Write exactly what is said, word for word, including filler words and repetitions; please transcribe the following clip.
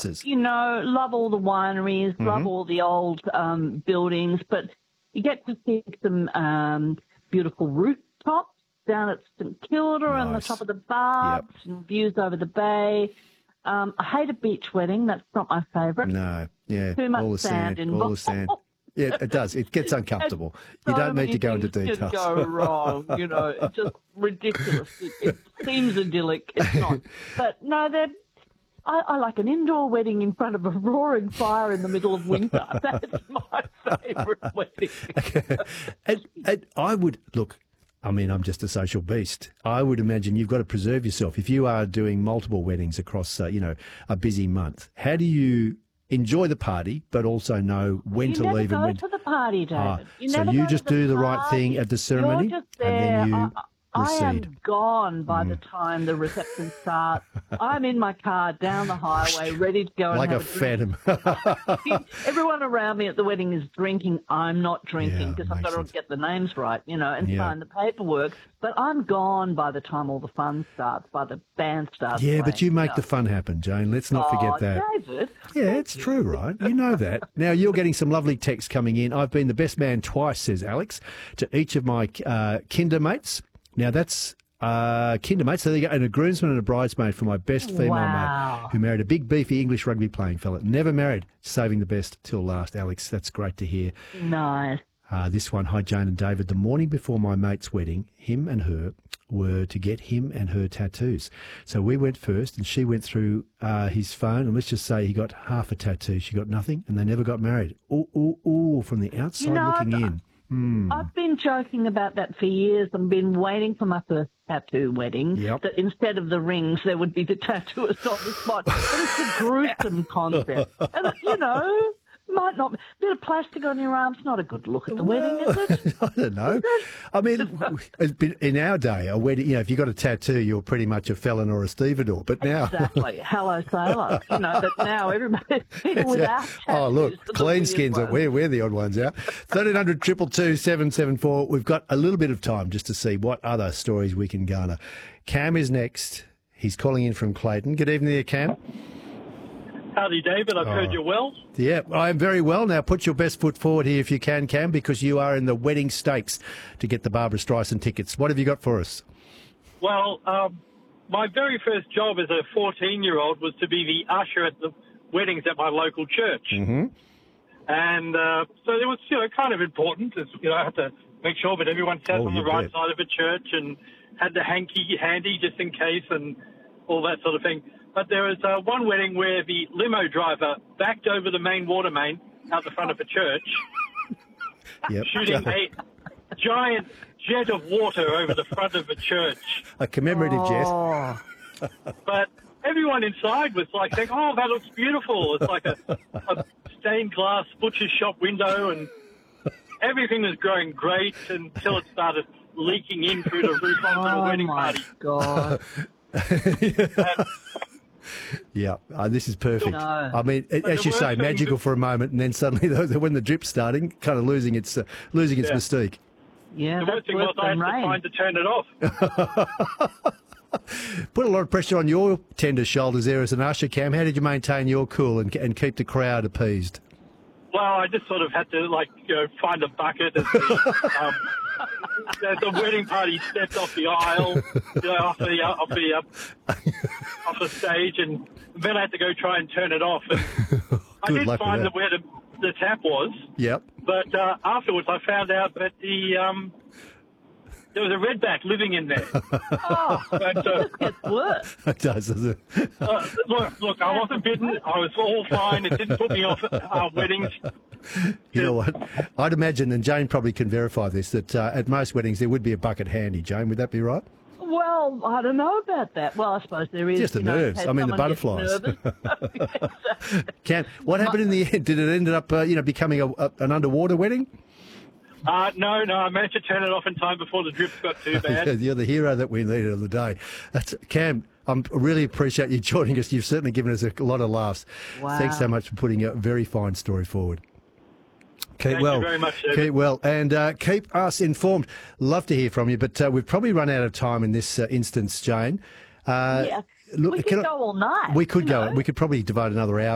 places. You know, love all the wineries, Mm-hmm. love all the old um, buildings, but you get to see some um, beautiful rooftops down at St Kilda on the Nice. top of the Barbs and views over the bay. Um, I hate a beach wedding. That's not my favourite. No, yeah, Too much all the sand sand, involved. all the sand. Yeah, it does. It gets uncomfortable. So You don't need many to go into things details. can go wrong, you know. It's just ridiculous. It, it seems idyllic. It's not. But no, they're. I, I like an indoor wedding in front of a roaring fire in the middle of winter. That's my favourite wedding. and, and I would look. I mean, I'm just a social beast. I would imagine you've got to preserve yourself if you are doing multiple weddings across, uh, you know, a busy month. How do you enjoy the party, but also know when You to never leave go and when to the party, David. Ah, you so never you go just to the do the right party. thing at the ceremony, You're just and there. then you I, I am recede. gone by the time the reception starts. I'm in my car down the highway, ready to go and like a have a drink. phantom. Everyone around me at the wedding is drinking. I'm not drinking Yeah, because I've makes got sense. to get the names right, you know, and Yeah. sign the paperwork. But I'm gone by the time all the fun starts, by the band starts. Yeah, playing, but you make know. the fun happen, Jane. Let's not Oh, forget that. David. Yeah, it's true, right? You know that. Now, you're getting some lovely texts coming in. I've been the best man twice, says Alex, to each of my uh, kinder mates. Now, that's uh, kinder mates. So there you go. And a groomsman and a bridesmaid for my best female Wow. mate who married a big, beefy English rugby playing fella. Never married, saving the best till last. Alex, that's great to hear. Nice. Uh, this one, hi Jane and David. The morning before my mate's wedding, him and her were to get him and her tattoos. So we went first, and she went through uh, his phone, and let's just say he got half a tattoo. She got nothing, and they never got married. Ooh, ooh, ooh, from the outside You know, looking I've- in. Hmm. I've been joking about that for years. I've been waiting for my first tattoo wedding. Yep. That instead of the rings, there would be the tattooist on the spot. But it's a gruesome concept. And, you know, might not. A bit of plastic on your arm's not a good look at the wedding, is it? I don't know. I mean, it's been- in our day, a wedding, you know, if you got a tattoo, you're pretty much a felon or a stevedore. But now, Exactly. Hello, sailor. You know, but now everybody, people without tattoos. oh, look, are the clean weird skins. Are, ones. we're, we're the odd ones out. thirteen hundred, two two two, seven seven four. We've got a little bit of time just to see what other stories we can garner. Cam is next. He's calling in from Clayton. Good evening there, Cam. Howdy, David. I've heard Oh. you well. Yeah, I am very well. Now, put your best foot forward here if you can, Cam, because you are in the wedding stakes to get the Barbara Streisand tickets. What have you got for us? Well, um, my very first job as a fourteen-year-old was to be the usher at the weddings at my local church. Mm-hmm. And uh, so it was, you know, kind of important. It's, you know, I had to make sure that everyone sat Oh, on the you right bet. side of a church and had the hanky handy just in case and all that sort of thing. But there was uh, one wedding where the limo driver backed over the main water main out the front of a church, Yep. shooting a giant jet of water over the front of a church. A commemorative jet. Oh, But everyone inside was like saying, oh, that looks beautiful. It's like a, a stained glass butcher's shop window, and everything was going great until it started leaking in through the roof onto the oh wedding my party. God. Yeah, uh, this is perfect. No. I mean, it, But as the you say, worst thing magical is- for a moment, and then suddenly, the- when the drip's starting, kind of losing its uh, losing its Yeah. mystique. Yeah, The that's worst thing worse was I had than to rain. find to turn it off. Put a lot of pressure on your tender shoulders there as an usher, Cam. How did you maintain your cool and, and keep the crowd appeased? Well, I just sort of had to, like, you know, find a bucket as the, um, as the wedding party stepped off the aisle, you know, off the, uh, off the, uh, off the stage, and then I had to go try and turn it off. And I Good did luck with find that. that where the, the tap was, Yep. but uh, afterwards I found out that the um, there was a redback living in there. Oh, But uh, it's worse. It does, doesn't it? uh, look, look, I wasn't bitten. I was all fine. It didn't put me off uh, weddings. You know what? I'd imagine, and Jane probably can verify this, that uh, at most weddings there would be a bucket handy. Jane, would that be right? Well, I don't know about that. Well, I suppose there is. Just the you know, nerves. in case I mean, the someone gets butterflies. nervous. Cam, what happened in the end? Did it end up, uh, you know, becoming a, a, an underwater wedding? Uh, no, no, I managed to turn it off in time before the drips got too bad. You're the hero that we needed of the day. That's Cam. I really appreciate you joining us. You've certainly given us a lot of laughs. Wow. Thanks so much for putting a very fine story forward. Keep Thank well. you very much, David. Keep well. And uh, keep us informed. Love to hear from you, but uh, we've probably run out of time in this uh, instance, Jane. Uh, Yeah. look, we can could I- go all night. We could you go. know? We could probably devote another hour